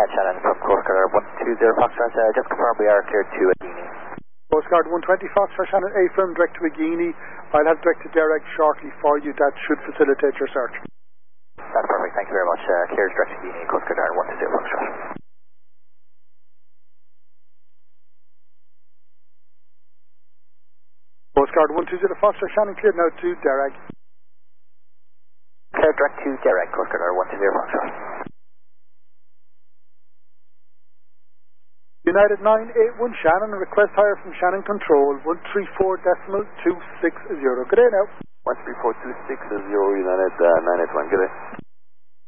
Shannon from Coast Guard 120 Foxtrot. Just confirm we are cleared to Agini. Coast Guard 120 Foxtrot Shannon, A-firm direct to Agini. I'll have direct to Derek shortly for you. That should facilitate your search. That's perfect, thank you very much. Cleared direct to Agini, Coast Guard 120 Foxtrot. Coast Guard 120 Foxtrot Shannon, cleared now to Derek. Cleared direct to Derek, Coast Guard 120 Foxtrot. United 981 Shannon, request hire from Shannon Control 134.260. Good day now. 134.260 United 981, good day.